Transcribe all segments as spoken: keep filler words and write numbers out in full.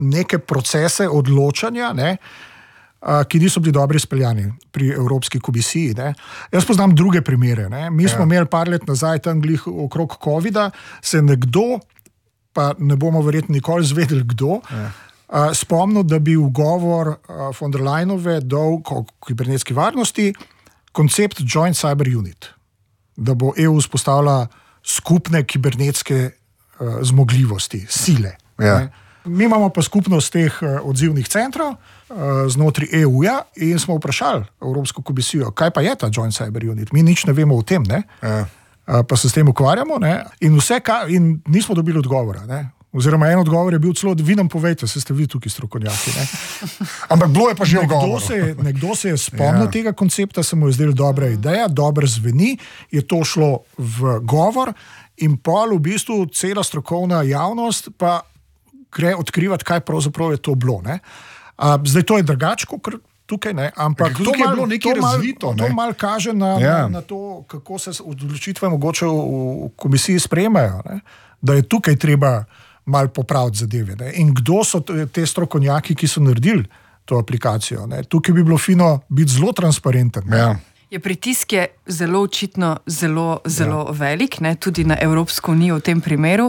neke procese odločanja, ne, ki niso bili dobro izpeljani pri Evropski komisiji. Ne. Jaz poznam druge primere. Ne. Mi smo ja. imeli par let nazaj tam glih okrog covida, se nekdo, pa ne bomo verjetno nikoli zvedeli kdo, ja. spomnil, da bi ugovor von der Leyenove dal o kibernetski varnosti koncept Joint Cyber Unit, da bo E U vzpostavila skupne kibernetske uh, zmogljivosti, sile. Ja. Mi imamo pa skupnost teh uh, odzivnih centrov uh, znotraj E U-ja in smo vprašali Evropsko komisijo, kaj pa je ta Joint Cyber Unit. Mi nič ne vemo o tem, ne? Ja. Uh, pa se s tem ukvarjamo, ne? In, vse ka- in nismo dobili odgovora. Ne? Oziroma, en odgovor je bil celo, da vi nam povejte, se ste vi tukaj strokovnjaki. Ne? Ampak bilo je pa že nekdo odgovor. Se je, nekdo se je spomnil Ja. tega koncepta, se mu je zdela dobra ideja, dobro zveni, je to šlo v govor in pol v bistvu cela strokovna javnost pa gre odkrivati, kaj pravzaprav je to bilo. Ne? A, zdaj to je drugače, kot tukaj, ne? Ampak Tukaj to je mal, bilo nekaj to mal, razvito, ne? to mal kaže na, Ja. na, na to, kako se odločitve mogoče v, v komisiji sprejemajo, ne? Da je tukaj treba malo popraviti zadeve. Ne? In kdo so te strokovnjaki, ki so naredili to aplikacijo? Ne? Tukaj bi bilo fino biti zelo transparenten. Ne? Ja. Je pritisk je zelo očitno zelo, zelo ja. velik, ne, tudi na Evropsko unijo v tem primeru.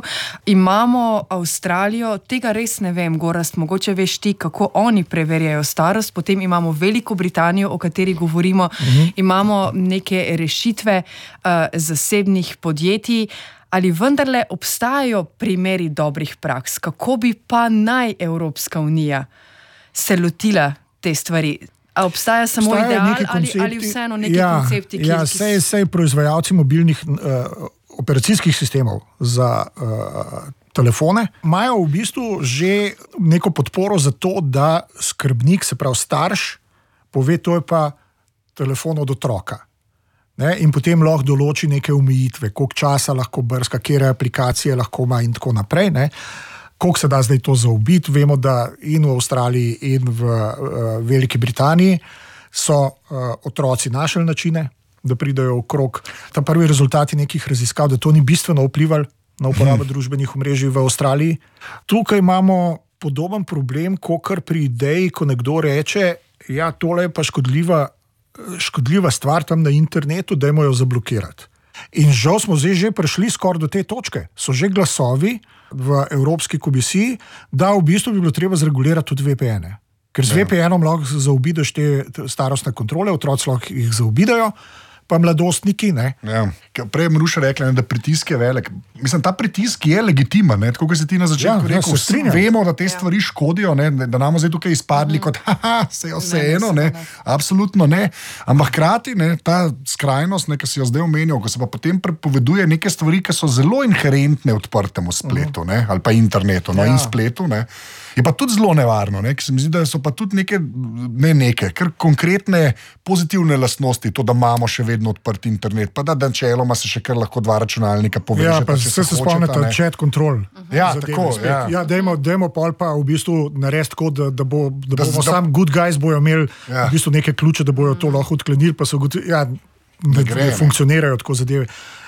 Imamo Avstralijo, tega res ne vem, Gorazd, mogoče veš ti, kako oni preverjajo starost, potem imamo Veliko Britanijo, o kateri govorimo, mhm. imamo neke rešitve uh, zasebnih podjetij. Ali vendarle obstajajo primeri dobrih praks? Kako bi pa naj Evropska unija se lotila te stvari? A obstaja samo Obstajajo ideal neki ali, koncepti, ali vseeno neki ja, koncepti, ki... Ja, sej, sej proizvajalci mobilnih uh, operacijskih sistemov za uh, telefone imajo v bistvu že neko podporo za to, da skrbnik, se pravi starš, pove, to je pa telefon od otroka. Ne? In potem lahko določi neke omejitve, koliko časa lahko brska, katere aplikacije lahko ima in tako naprej. Ne? Koliko se da zdaj to zaobiti? Vemo, da in v Avstraliji in v uh, Veliki Britaniji so uh, otroci našli načine, da pridejo okrog. Ta prvi rezultati nekih raziskav, da to ni bistveno vplivalo na uporabo hmm. družbenih omrežij v Avstraliji. Tukaj imamo podoben problem, kot pri ideji, ko nekdo reče, ja, tole je pa škodljiva, škodljiva stvar tam na internetu, dajmo jo zablokirati. In žal smo zdaj že prišli skoraj do te točke. So že glasovi v Evropski komisiji, da v bistvu bi bilo treba zregulirati tudi V P N-e. Ker z ja. V P N-om lahko zaobideš te starostne kontrole, otroci lahko jih zaobidajo, pa mladostniki, ne. Ja. Prej je Maruša rekla, ne, da pritisk je velik. Mislim, ta pritisk je legitimen, ne, tako kot si ti na začetku Ja, ja, rekel. se strinjam. Vemo, da te stvari škodijo, ne, da nam zdaj tukaj izpadli kot, haha, se je vseeno, ne, ne, absolutno ne. Ampak hkrati, ne, ta skrajnost, ne, ki si jo zdaj omenil, ko se pa potem prepoveduje neke stvari, ki so zelo inherentne odprtemu spletu, ne, ali pa internetu, no, Ja. in spletu, ne. Je pa tudi zelo nevarno, ne, ker se mi zdi, da so pa tudi neke, ne neke, ker konkretne pozitivne lastnosti, to, da imamo še vedno odprt internet, pa da načeloma se še kar lahko dva računalnika povežeta. Ja, pa se, se spomnite chat control. Ja, zadeve tako, spet. ja. Ja, dajmo, dajmo pol pa v bistvu narediti tako, da, da, bo, da, Da bomo z- da- sam good guys bojo imeli Ja. v bistvu neke ključe, da bojo to lahko odklenili, pa so ugotovili, ja, da gre, ne ne. funkcionirajo tako zadeve.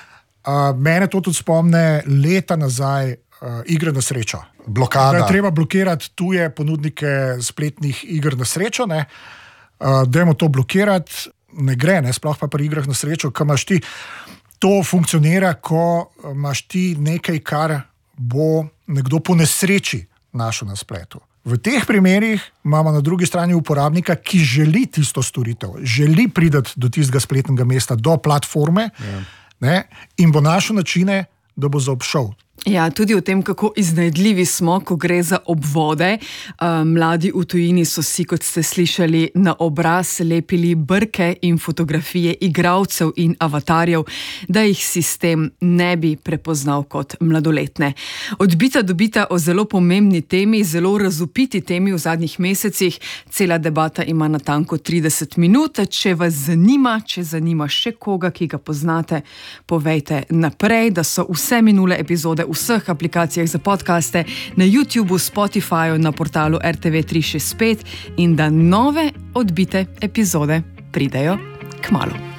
Uh, mene to tudi spomne leta nazaj uh, igre na srečo. Da Blokada. je treba blokirati tuje ponudnike spletnih iger na srečo, ne. Uh, dajmo to blokirati, ne gre, ne, sploh pa pri igrah na srečo, ko imaš ti, to funkcionira, ko imaš ti nekaj, kar bo nekdo po nesreči našel na spletu. V teh primerih imamo na drugi strani uporabnika, ki želi tisto storitev, želi priti do tistega spletnega mesta, do platforme, ja. ne, in bo našel načine, da bo zaobšel. Ja, tudi o tem, kako iznajdljivi smo, ko gre za obvode. Uh, mladi v tujini so si, kot ste slišali, na obraz lepili brke in fotografije igralcev in avatarjev, da jih sistem ne bi prepoznal kot mladoletne. Odbita dobita o zelo pomembni temi, zelo razvpiti temi v zadnjih mesecih. Cela debata ima natanko trideset minut. Če vas zanima, če zanima še koga, ki ga poznate, povejte naprej, da so vse minule epizode v vseh aplikacijah za podcaste, na YouTubu, Spotifyju, na portalu R T V tri šest pet in da nove odbite epizode pridejo kmalu.